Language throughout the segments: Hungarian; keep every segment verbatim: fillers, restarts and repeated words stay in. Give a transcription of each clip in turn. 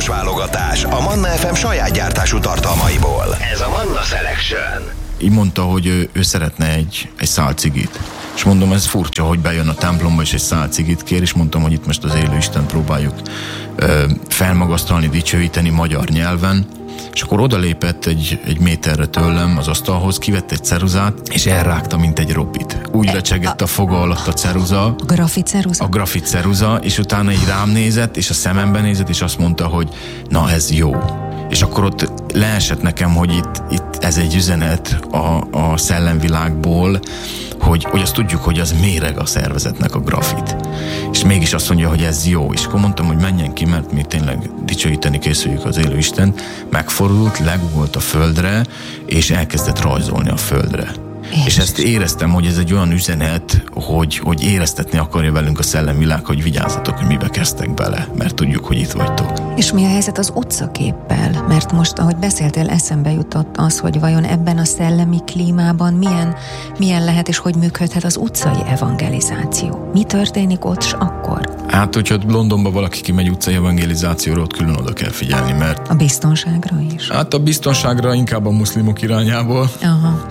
hangulatos válogatás a Manna ef em saját gyártású tartalmaiból. Ez a Manna Selection. Így mondta, hogy ő, ő szeretne egy, egy szál cigit. És mondom, ez furcsa, hogy bejön a templomba és egy szál cigit kér, és mondtam, hogy itt most az élő Istent próbáljuk ö, felmagasztalni, dicsőíteni magyar nyelven. És akkor odalépett egy, egy méterre tőlem az asztalhoz, kivett egy ceruzát, és elrágta, mint egy robit. Úgy e, recsegett a, a foga alatt a ceruza. A grafit ceruza? A grafit ceruza, és utána így rám nézett, és a szemembe nézett, és azt mondta, hogy na ez jó. És akkor ott leesett nekem, hogy itt, itt ez egy üzenet a, a szellemvilágból, hogy, hogy azt tudjuk, hogy az méreg a szervezetnek a grafit. És mégis azt mondja, hogy ez jó. És akkor mondtam, hogy menjen ki, mert mi tényleg dicsőíteni készüljük az élő Istent. Megfordult, legugolt a földre, és elkezdett rajzolni a földre. És, és ezt éreztem, hogy ez egy olyan üzenet, hogy, hogy éreztetni akarja velünk a szellemvilág, hogy vigyázzatok, hogy mibe kezdtek bele, mert tudjuk, hogy itt vagytok. És mi a helyzet az utcaképpel? Mert most, ahogy beszéltél, eszembe jutott az, hogy vajon ebben a szellemi klímában milyen, milyen lehet és hogy működhet az utcai evangelizáció? Mi történik ott s akkor? Hát, hogyha Londonba valaki kimegy utcai evangelizációra, ott külön oda kell figyelni, mert... A biztonságra is? Hát a biztonságra inkább a muszlimok irányából. Aha.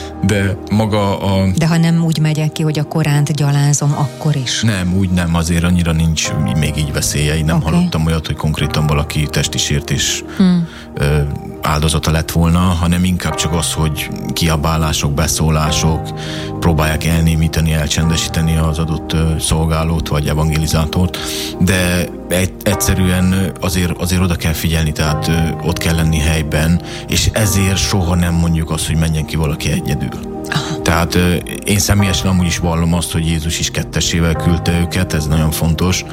De maga a... De ha nem úgy megyek ki, hogy a Koránt gyalázom, akkor is? Nem, úgy nem, azért annyira nincs még így veszélyei. Nem okay. Hallottam olyat, hogy konkrétan valaki testi sértés hmm. áldozata lett volna, hanem inkább csak az, hogy kiabálások, beszólások próbálják elnémítani, elcsendesíteni az adott szolgálót vagy evangelizátort, de egyszerűen azért, azért oda kell figyelni, tehát ott kell lenni helyben, és ezért soha nem mondjuk azt, hogy menjen ki valaki egyedül. Aha. Tehát én személyesen amúgy is vallom azt, hogy Jézus is kettesével küldte őket, ez nagyon fontos,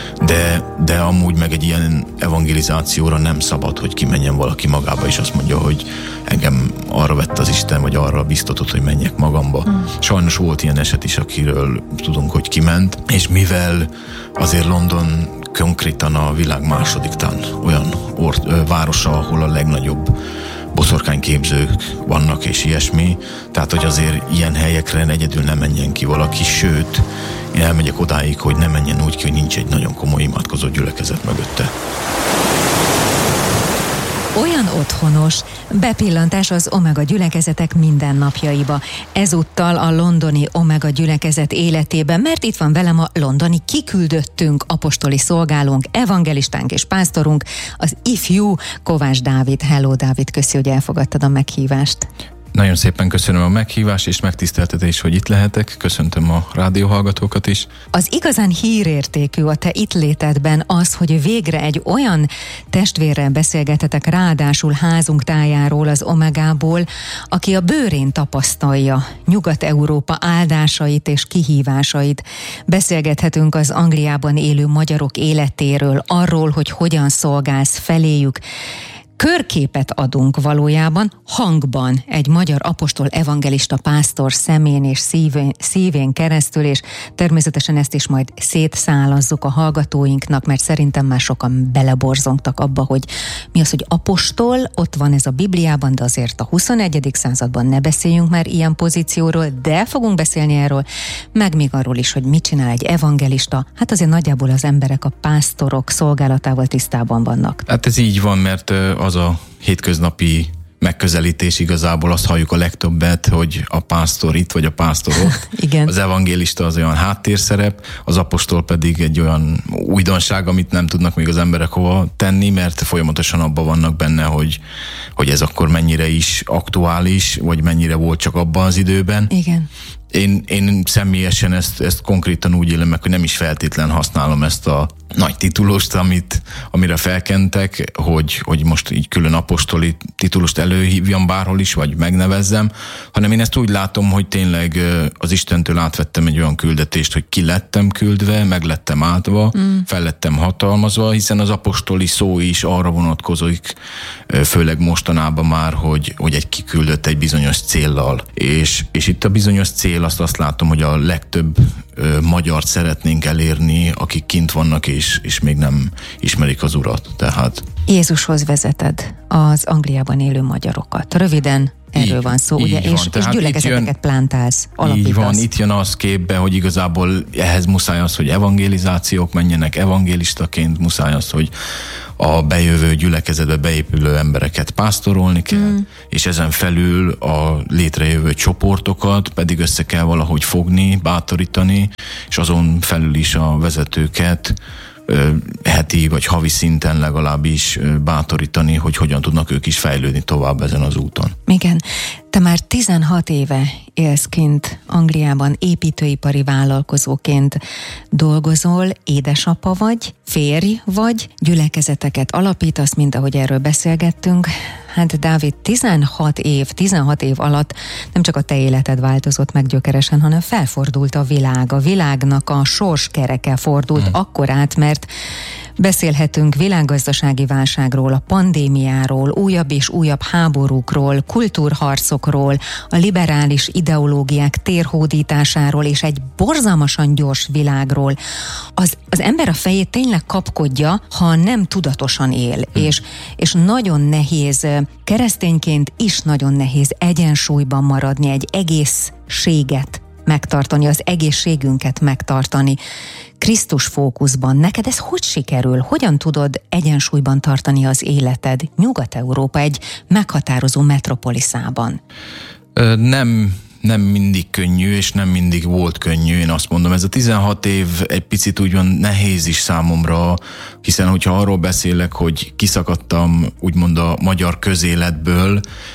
de, de amúgy meg egy ilyen evangelizációra nem szabad, hogy kimenjen valaki magába, és azt mondja, hogy engem arra vett az Isten, vagy arra biztatott, hogy menjek magamba. Hmm. Sajnos volt ilyen eset is, akiről tudunk, hogy kiment, és mivel azért London konkrétan a világ második tán olyan or- ö, városa, ahol a legnagyobb boszorkányképzők vannak és ilyesmi, tehát hogy azért ilyen helyekre egyedül nem menjen ki valaki, sőt, én elmegyek odáig, hogy ne menjen úgy ki, hogy nincs egy nagyon komoly imádkozó gyülekezet mögötte. Olyan otthonos bepillantás az Omega gyülekezetek mindennapjaiba. Ezúttal a londoni Omega gyülekezet életében, mert itt van velem a londoni kiküldöttünk, apostoli szolgálónk, evangelistánk és pásztorunk, az ifjú Kovács Dávid. Hello Dávid, köszi, hogy elfogadtad a meghívást. Nagyon szépen köszönöm a meghívást és megtiszteltetés, hogy itt lehetek. Köszöntöm a rádióhallgatókat is. Az igazán hírértékű a te itt létedben az, hogy végre egy olyan testvérrel beszélgetetek, ráadásul házunk tájáról, az Omegából, aki a bőrén tapasztalja Nyugat-Európa áldásait és kihívásait. Beszélgethetünk az Angliában élő magyarok életéről, arról, hogy hogyan szolgálsz feléjük. Körképet adunk valójában hangban egy magyar apostol evangelista pásztor szemén és szívén, szívén keresztül, és természetesen ezt is majd szétszálazzuk a hallgatóinknak, mert szerintem már sokan beleborzongtak abba, hogy mi az, hogy apostol, ott van ez a Bibliában, de azért a huszonegyedik században ne beszéljünk már ilyen pozícióról, de fogunk beszélni erről, meg még arról is, hogy mit csinál egy evangelista. Hát azért nagyjából az emberek a pásztorok szolgálatával tisztában vannak. Hát ez így van, mert az az a hétköznapi megközelítés, igazából azt halljuk a legtöbbet, hogy a pásztor itt, vagy a pásztor ott. Igen. Az evangélista az olyan háttérszerep, az apostol pedig egy olyan újdonság, amit nem tudnak még az emberek hova tenni, mert folyamatosan abban vannak benne, hogy, hogy ez akkor mennyire is aktuális, vagy mennyire volt csak abban az időben. Igen. Én, én személyesen ezt, ezt konkrétan úgy élem meg, hogy nem is feltétlen használom ezt a nagy titulust, amit, amire felkentek, hogy, hogy most így külön apostoli titulust előhívjam bárhol is, vagy megnevezzem, hanem én ezt úgy látom, hogy tényleg az Istentől átvettem egy olyan küldetést, hogy ki lettem küldve, meg lettem áldva, mm. fel lettem hatalmazva, hiszen az apostoli szó is arra vonatkozik, főleg mostanában már, hogy, hogy egy kiküldött egy bizonyos céllal. És, és itt a bizonyos cél, azt azt látom, hogy a legtöbb ö, magyart szeretnénk elérni, akik kint vannak, és, és még nem ismerik az Urat. Tehát... Jézushoz vezeted az Angliában élő magyarokat. Röviden erről így, van szó, ugye, és, és gyülekezeteket jön, plántálsz, alapítasz. Így van, itt jön az képbe, hogy igazából ehhez muszáj az, hogy evangelizációk menjenek, evangélistaként muszáj az, hogy a bejövő gyülekezetbe beépülő embereket pásztorolni kell, mm. és ezen felül a létrejövő csoportokat pedig össze kell valahogy fogni, bátorítani, és azon felül is a vezetőket heti vagy havi szinten legalábbis bátorítani, hogy hogyan tudnak ők is fejlődni tovább ezen az úton. Igen. Te már tizenhat éve élsz kint Angliában, építőipari vállalkozóként dolgozol, édesapa vagy, férj vagy, gyülekezeteket alapítasz, mint ahogy erről beszélgettünk. Hát Dávid, tizenhat év, tizenhat év alatt nem csak a te életed változott meg gyökeresen, hanem felfordult a világ. A világnak a sorskereke fordult hmm. akkor át, mert beszélhetünk világgazdasági válságról, a pandémiáról, újabb és újabb háborúkról, kultúrharcokról, a liberális ideológiák térhódításáról és egy borzalmasan gyors világról. Az, az ember a fejét tényleg kapkodja, ha nem tudatosan él, hmm. és, és nagyon nehéz, keresztényként is nagyon nehéz egyensúlyban maradni, egy egészséget megtartani, az egészségünket megtartani, Krisztus fókuszban. Neked ez hogy sikerül? Hogyan tudod egyensúlyban tartani az életed Nyugat-Európa egy meghatározó metropoliszában? Nem, nem mindig könnyű, és nem mindig volt könnyű, én azt mondom. Ez a tizenhat év egy picit úgymond nehéz is számomra, hiszen hogyha arról beszélek, hogy kiszakadtam úgymond a magyar közéletből,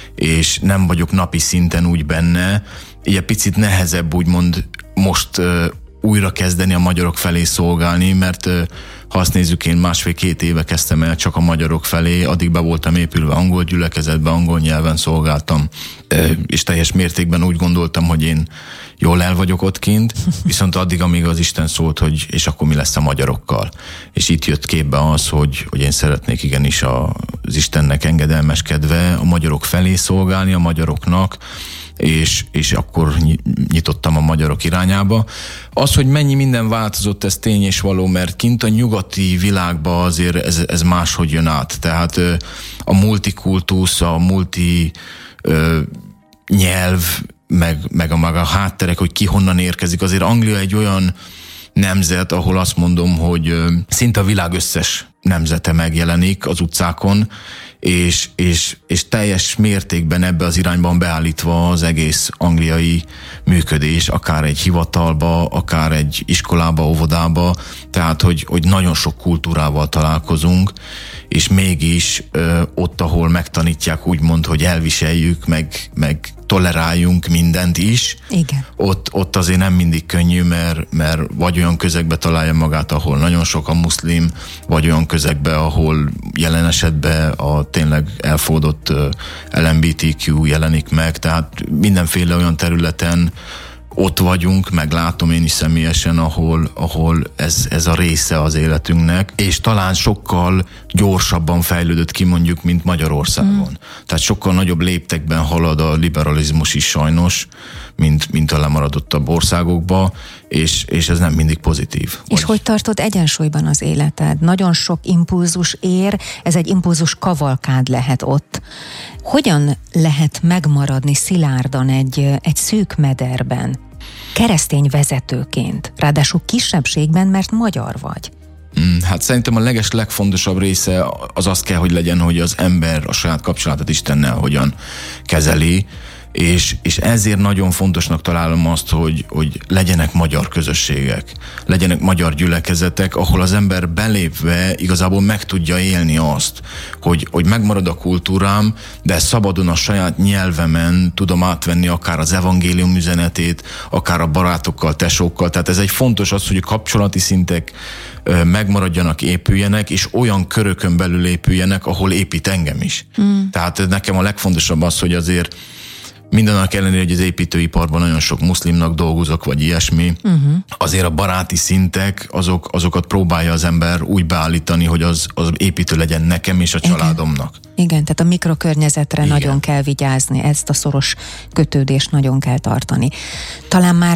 és nem vagyok napi szinten úgy benne, így egy picit nehezebb úgymond most újra kezdeni a magyarok felé szolgálni, mert ha azt nézzük, én másfél-két éve kezdtem el csak a magyarok felé, addig be voltam épülve angol gyülekezetbe, angol nyelven szolgáltam, és teljes mértékben úgy gondoltam, hogy én jól el vagyok ott kint, viszont addig, amíg az Isten szólt, hogy és akkor mi lesz a magyarokkal. És itt jött képbe az, hogy, hogy én szeretnék igenis az Istennek engedelmeskedve a magyarok felé szolgálni, a magyaroknak, és, és akkor nyitottam a magyarok irányába. Az, hogy mennyi minden változott, ez tény és való, mert kint a nyugati világban azért ez, ez máshogy jön át. Tehát a multikultusz, a multi ö, nyelv, meg, meg a maga hátterek, hogy ki honnan érkezik. Azért Anglia egy olyan nemzet, ahol azt mondom, hogy ö, szinte a világ összes nemzete megjelenik az utcákon, és, és, és teljes mértékben ebbe az irányban beállítva az egész angliai működés, akár egy hivatalba, akár egy iskolába, óvodába, tehát, hogy, hogy nagyon sok kultúrával találkozunk, és mégis ö, ott, ahol megtanítják úgymond, hogy elviseljük, meg, meg toleráljunk mindent is, igen. Ott, ott azért nem mindig könnyű, mert, mert vagy olyan közegbe találja magát, ahol nagyon sok a muszlim, vagy olyan közegbe, ahol jelen esetben a tényleg elfogadott el em bé té kú jelenik meg, tehát mindenféle olyan területen ott vagyunk, meg látom én is személyesen, ahol, ahol ez, ez a része az életünknek, és talán sokkal gyorsabban fejlődött ki mondjuk, mint Magyarországon. Mm. Tehát sokkal nagyobb léptekben halad a liberalizmus is sajnos, mint, mint a lemaradottabb országokba, és, és ez nem mindig pozitív. És vagy... hogy tartod egyensúlyban az életed? Nagyon sok impulzus ér, ez egy impulzus kavalkád lehet ott. Hogyan lehet megmaradni szilárdan egy, egy szűk mederben? Keresztény vezetőként, ráadásul kisebbségben, mert magyar vagy. Hmm, hát szerintem a leges legfontosabb része az az kell, hogy legyen, hogy az ember a saját kapcsolatát Istennel hogyan kezeli, és, és ezért nagyon fontosnak találom azt, hogy, hogy legyenek magyar közösségek, legyenek magyar gyülekezetek, ahol az ember belépve igazából meg tudja élni azt, hogy, hogy megmarad a kultúrám, de szabadon a saját nyelvemen tudom átvenni akár az evangélium üzenetét, akár a barátokkal, tesókkal. Tehát ez egy fontos az, hogy a kapcsolati szintek megmaradjanak, épüljenek, és olyan körökön belül épüljenek, ahol épít engem is. Mm. Tehát nekem a legfontosabb az, hogy azért mindennek ellenére, hogy az építőiparban nagyon sok muszlimnak dolgozok, vagy ilyesmi, uh-huh. azért a baráti szintek, azok, azokat próbálja az ember úgy beállítani, hogy az, az építő legyen nekem és a Igen. családomnak. Igen, tehát a mikrokörnyezetre Igen. nagyon kell vigyázni, ezt a szoros kötődést nagyon kell tartani. Talán már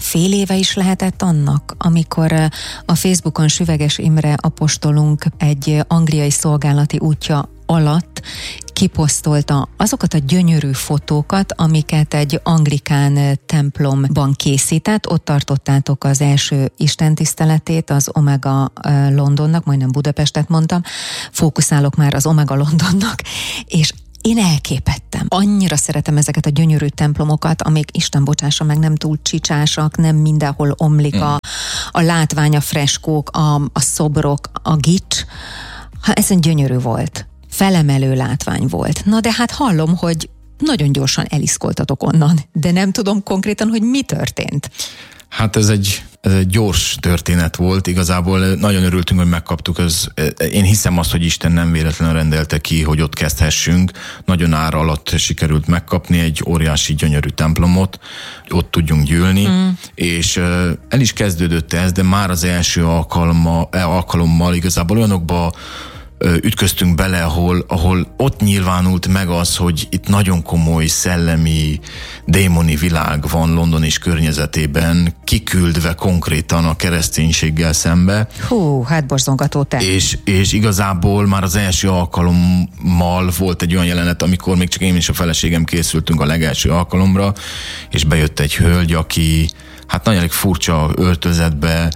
fél éve is lehetett annak, amikor a Facebookon Süveges Imre apostolunk egy angliai szolgálati útja alatt kiposztolta azokat a gyönyörű fotókat, amiket egy anglikán templomban készített. Ott tartottátok az első istentiszteletét az Omega Londonnak, majdnem Budapestet mondtam, fókuszálok már az Omega Londonnak, és én elképettem. Annyira szeretem ezeket a gyönyörű templomokat, amik Isten bocsássa meg nem túl csicsásak, nem mindenhol omlik a, a látvány, a freskók, a, a szobrok, a gics. Ha ezen gyönyörű volt. Felemelő látvány volt. Na de hát hallom, hogy nagyon gyorsan eliszkoltatok onnan, de nem tudom konkrétan, hogy mi történt. Hát ez egy, ez egy gyors történet volt, igazából nagyon örültünk, hogy megkaptuk. Ez, én hiszem azt, hogy Isten nem véletlenül rendelte ki, hogy ott kezdhessünk. Nagyon ára alatt sikerült megkapni egy óriási gyönyörű templomot, ott tudjunk gyűlni, mm. és el is kezdődött ez, de már az első alkalma, alkalommal igazából olyanokba ütköztünk bele, ahol, ahol ott nyilvánult meg az, hogy itt nagyon komoly szellemi, démoni világ van London és környezetében, kiküldve konkrétan a kereszténységgel szembe. Hú, hát borzongató te. És, és igazából már az első alkalommal volt egy olyan jelenet, amikor még csak én és a feleségem készültünk a legelső alkalomra, és bejött egy hölgy, aki hát nagyon elég furcsa öltözetbe,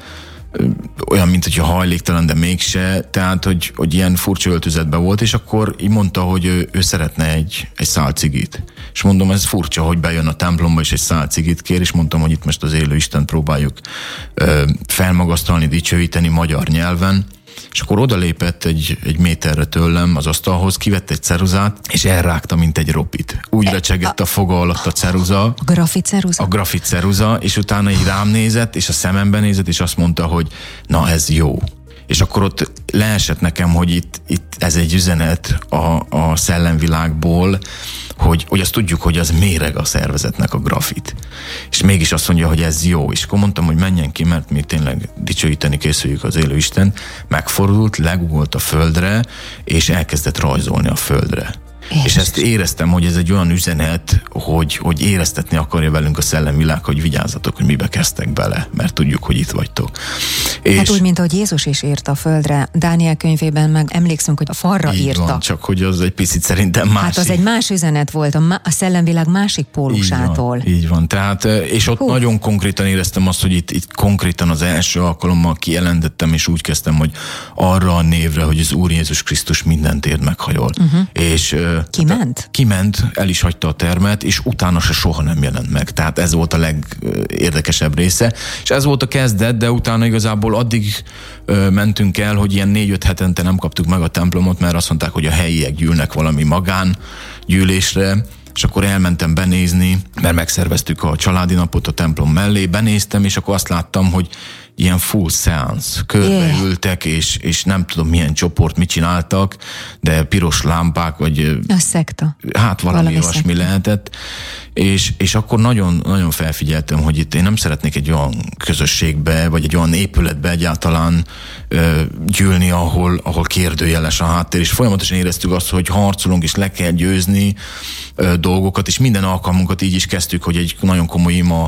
olyan, mint hogyha hajléktalan, de mégse, tehát, hogy, hogy ilyen furcsa öltözetben volt, és akkor így mondta, hogy ő, ő szeretne egy, egy szál cigit. És mondom, ez furcsa, hogy bejön a templomba, és egy szál cigit kér, és mondtam, hogy itt most az élő Istent próbáljuk ö, felmagasztalni, dicsőíteni magyar nyelven. És akkor odalépett egy, egy méterre tőlem az asztalhoz, kivett egy ceruzát, és elrágta, mint egy ropit. Úgy e, recsegett a, a foga alatt a ceruza. A grafit ceruza? A grafit ceruza, és utána így rám nézett, és a szemembe nézett, és azt mondta, hogy na ez jó. És akkor ott leesett nekem, hogy itt, itt ez egy üzenet a, a szellemvilágból, hogy, hogy azt tudjuk, hogy az méreg a szervezetnek a grafit. És mégis azt mondja, hogy ez jó. És akkor mondtam, hogy menjen ki, mert mi tényleg dicsőíteni készüljük az élő Isten. Megfordult, legugolt a földre, és elkezdett rajzolni a földre. És, és ezt éreztem, hogy ez egy olyan üzenet, hogy, hogy éreztetni akarja velünk a szellemvilág, hogy vigyázzatok, hogy mibe kezdtek bele, mert tudjuk, hogy itt vagytok. És hát úgy, mint ahogy Jézus is írta a földre, Dániel könyvében meg emlékszünk, hogy a falra így írta. Van, csak hogy az egy picit szerintem másik. Hát az egy más üzenet volt, a, má- a szellemvilág másik pólusától. Így van, így van. Tehát, és ott Hú. nagyon konkrétan éreztem azt, hogy itt, itt konkrétan az első alkalommal kijelentettem, és úgy kezdtem, hogy arra a névre, hogy az Úr Jézus Krisztus mindent ért meghajol. Uh-huh. És Kiment? Kiment, el is hagyta a termet, és utána se soha nem jelent meg. Tehát ez volt a legérdekesebb része. És ez volt a kezdet, de utána igazából addig ö, mentünk el, hogy ilyen négy-öt hetente nem kaptuk meg a templomot, mert azt mondták, hogy a helyiek gyűlnek valami magán gyűlésre, és akkor elmentem benézni, mert megszerveztük a családi napot a templom mellé, benéztem, és akkor azt láttam, hogy ilyen full seance, körbeültek, és, és nem tudom milyen csoport mit csináltak, de piros lámpák, vagy a szekta. Hát valami, valami olyasmi szekta. lehetett, és, és akkor nagyon, nagyon felfigyeltem, hogy itt én nem szeretnék egy olyan közösségbe, vagy egy olyan épületbe egyáltalán ö, gyűlni, ahol, ahol kérdőjeles a háttér, és folyamatosan éreztük azt, hogy harcolunk, és le kell győzni ö, dolgokat, és minden alkalmunkat így is kezdtük, hogy egy nagyon komoly ima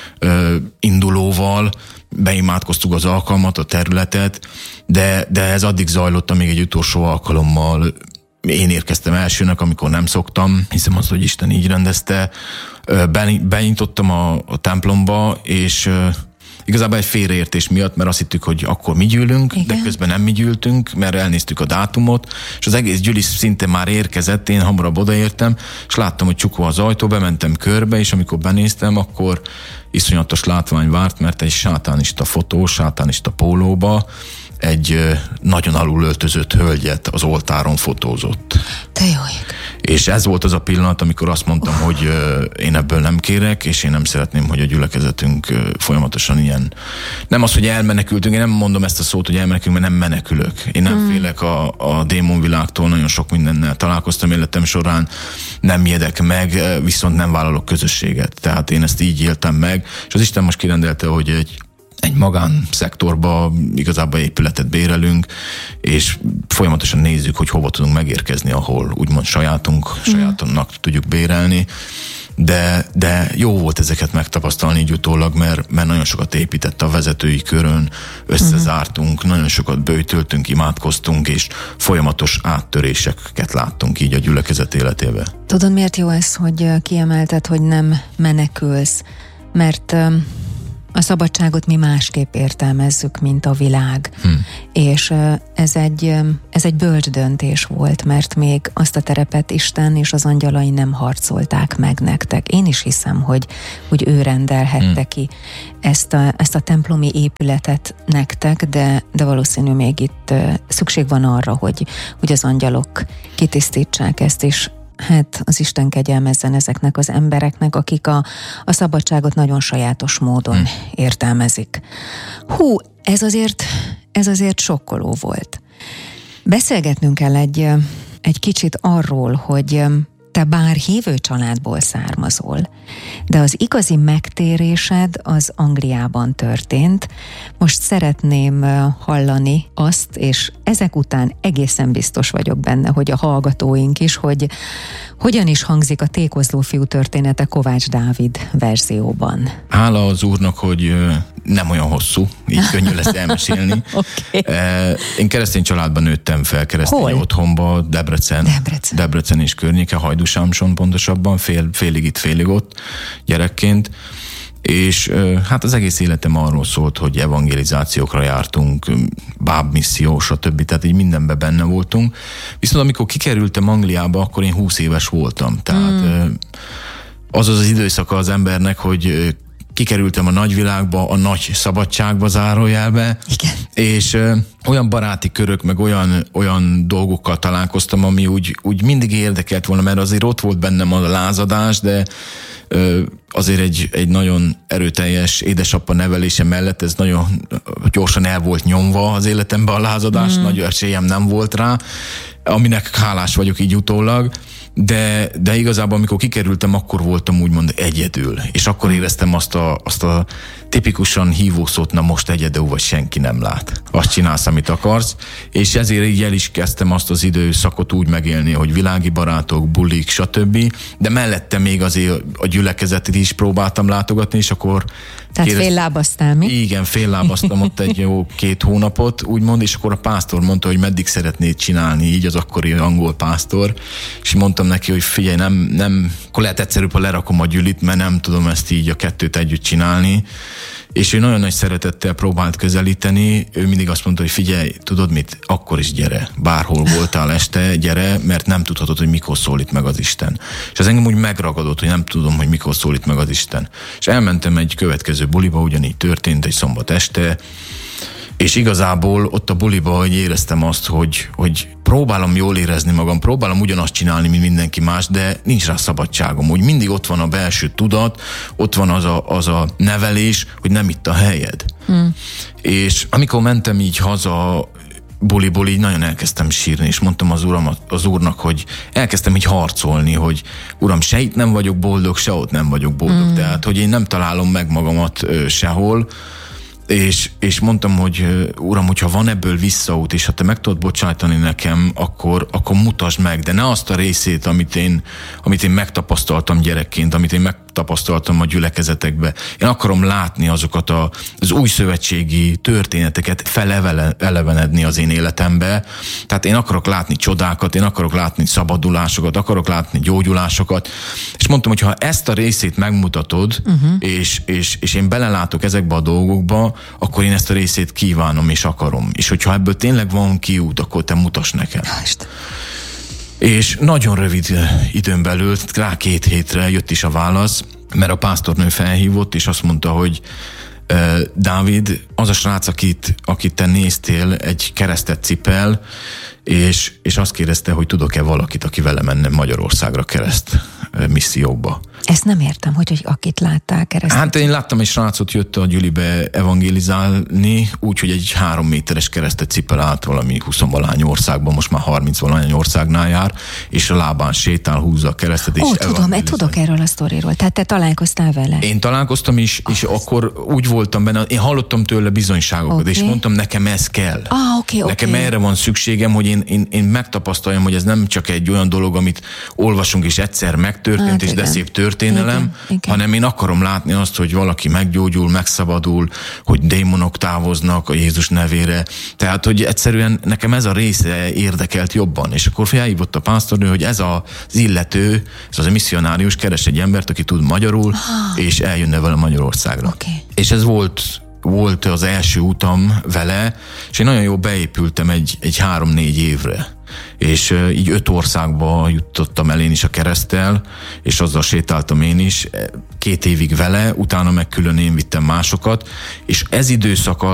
ö, indulóval beimádkoztuk az alkalmat, a területet, de, de ez addig zajlott, amíg egy utolsó alkalommal én érkeztem elsőnek, amikor nem szoktam, hiszem azt, hogy Isten így rendezte. Benyitottam a, a templomba, és igazából egy félreértés miatt, mert azt hittük, hogy akkor mi gyűlünk, igen, de közben nem mi gyűltünk, mert elnéztük a dátumot, és az egész gyűlés szinte már érkezett, én hamarabb odaértem, és láttam, hogy csukva az ajtó, bementem körbe, és amikor benéztem, akkor iszonyatos látvány várt, mert egy sátánista fotó, sátánista pólóba egy nagyon alul öltözött hölgyet az oltáron fotózott. Te jó. És ez volt az a pillanat, amikor azt mondtam, uh. hogy én ebből nem kérek, és én nem szeretném, hogy a gyülekezetünk folyamatosan ilyen. Nem az, hogy elmenekültünk, én nem mondom ezt a szót, hogy elmenekülünk, mert nem menekülök. Én nem mm. félek a, a démonvilágtól, nagyon sok mindennel találkoztam életem során, nem jedek meg, viszont nem vállalok közösséget. Tehát én ezt így éltem meg, és az Isten most kirendelte, hogy egy egy magánszektorba igazából épületet bérelünk, és folyamatosan nézzük, hogy hova tudunk megérkezni, ahol úgymond sajátunk, mm. sajátunknak tudjuk bérelni. de, de jó volt ezeket megtapasztalni így utólag, mert, mert nagyon sokat épített a vezetői körön, összezártunk, uh-huh. nagyon sokat böjtöltünk, imádkoztunk, és folyamatos áttöréseket láttunk így a gyülekezet életébe. Tudod, miért jó ez, hogy kiemelted, hogy nem menekülsz? Mert a szabadságot mi másképp értelmezzük, mint a világ. Hmm. És ez egy, ez egy bölcs döntés volt, mert még azt a terepet Isten és az angyalai nem harcolták meg nektek. Én is hiszem, hogy, hogy ő rendelhette hmm. ki ezt a, ezt a templomi épületet nektek, de, de valószínű még itt szükség van arra, hogy, hogy az angyalok kitisztítsák ezt, és hát az Isten kegyelmezzen ezeknek az embereknek, akik a, a szabadságot nagyon sajátos módon hmm. értelmezik. Hú, ez azért, ez azért sokkoló volt. Beszélgetnünk kell egy, egy kicsit arról, hogy te bár hívő családból származol, de az igazi megtérésed az Angliában történt. Most szeretném hallani azt, és ezek után egészen biztos vagyok benne, hogy a hallgatóink is, hogy hogyan is hangzik a Tékozló fiú története Kovács Dávid verzióban. Hála az Úrnak, hogy nem olyan hosszú, így könnyű lesz elmesélni. Okay. Én keresztény családban nőttem fel, keresztény Hol? otthonba, Debrecen, Debrecen. Debrecen és környéke, Hajdúsámson pontosabban, fél, félig itt, félig ott gyerekként. És hát az egész életem arról szólt, hogy evangelizációkra jártunk, bábmisszió, stb. Tehát így mindenben benne voltunk. Viszont amikor kikerültem Angliába, akkor én húsz éves voltam. Tehát mm. az az az időszaka az embernek, hogy kikerültem a nagyvilágba, a nagy szabadságba zárójelbe, igen. és ö, olyan baráti körök, meg olyan, olyan dolgokkal találkoztam, ami úgy, úgy mindig érdekelt volna, mert azért ott volt bennem a lázadás, de ö, azért egy, egy nagyon erőteljes édesapa nevelése mellett ez nagyon gyorsan el volt nyomva az életemben a lázadás, mm. nagy esélyem nem volt rá, aminek hálás vagyok így utólag. De, de igazából, amikor kikerültem, akkor voltam úgymond egyedül. És akkor éreztem azt a, azt a tipikusan hívószót, na most egyedül vagy senki nem lát. Azt csinálsz, amit akarsz. És ezért így el is kezdtem azt az időszakot úgy megélni, hogy világi barátok, bulik, stb. De mellette még azért a gyülekezetet is próbáltam látogatni, és akkor... Tehát kérdez... féllábaztál, mi? Igen, féllábaztam ott egy jó két hónapot, úgymond, és akkor a pásztor mondta, hogy meddig szeretnéd csinálni, így az akkori angol pásztor, és mondtam neki, hogy figyelj, nem, nem, akkor lehet egyszerűbb, ha lerakom a gyülit, mert nem tudom ezt így a kettőt együtt csinálni. És ő nagyon nagy szeretettel próbált közelíteni, ő mindig azt mondta, hogy figyelj, tudod mit, akkor is gyere, bárhol voltál este, gyere, mert nem tudhatod, hogy mikor szólít meg az Isten. És ez engem úgy megragadott, hogy nem tudom, hogy mikor szólít meg az Isten. És elmentem egy következő buliba, ugyanígy történt egy szombat este, és igazából ott a buliba, hogy éreztem azt, hogy, hogy próbálom jól érezni magam, próbálom ugyanazt csinálni, mint mindenki más, de nincs rá szabadságom. Úgy mindig ott van a belső tudat, ott van az a, az a nevelés, hogy nem itt a helyed. Hmm. És amikor mentem így haza buliból, így nagyon elkezdtem sírni, és mondtam az, uram, az úrnak, hogy elkezdtem így harcolni, hogy uram, se itt nem vagyok boldog, se ott nem vagyok boldog. Hmm. Tehát, hogy én nem találom meg magamat ö, sehol, És, és mondtam, hogy uram, hogyha van ebből visszaút, és ha te meg tudod bocsájtani nekem, akkor, akkor mutasd meg, de ne azt a részét, amit én, amit én megtapasztaltam gyerekként, amit én megtapasztaltam a gyülekezetekbe. Én akarom látni azokat a, az új szövetségi történeteket felelevenedni az én életembe. Tehát én akarok látni csodákat, én akarok látni szabadulásokat, akarok látni gyógyulásokat. És mondtam, hogy ha ezt a részét megmutatod, uh-huh. és, és, és én belelátok ezekbe a dolgokba, akkor én ezt a részét kívánom és akarom. És hogyha ebből tényleg van kiút, akkor te mutass nekem. Just. És nagyon rövid időn belül, rá két hétre jött is a válasz, mert a pásztornő felhívott, és azt mondta, hogy uh, Dávid, az a srác, akit, akit te néztél, egy keresztet cipel, és, és azt kérdezte, hogy tudok-e valakit, aki vele menne Magyarországra kereszt misszióba. Ezt nem értem, hogy, hogy akit láttál keresztet. Hát én láttam egy srácot, jött a gyülibe evangelizálni, úgyhogy egy három méteres keresztet cipel át valami huszonvalány országban, most már harmincvalány országnál jár, és a lábán sétál, húzza a keresztet. Ó, tudom, tudok erről a sztoriról. Tehát te találkoztál vele? Én találkoztam is, ah, és akkor úgy voltam benne, én hallottam tőle bizonyságokat, okay. és mondtam, nekem ez kell. Ah, okay, nekem okay. erre van szükségem, hogy én, én, én megtapasztaljam, hogy ez nem csak egy olyan dolog, amit olvasunk, és egyszer megtörtént, hát, és igen. de szép történt, történelem, igen, igen. hanem én akarom látni azt, hogy valaki meggyógyul, megszabadul, hogy démonok távoznak a Jézus nevére. Tehát, hogy egyszerűen nekem ez a része érdekelt jobban. És akkor felhívott a pásztornő, hogy ez az illető, ez az a misszionárius keres egy embert, aki tud magyarul, ah. és eljönne vele Magyarországra. Okay. És ez volt volt az első utam vele, és én nagyon jól beépültem egy, egy három-négy évre. És uh, így öt országba jutottam el én is a kereszttel, és azzal sétáltam én is, két évig vele, utána meg külön én vittem másokat, és ez időszak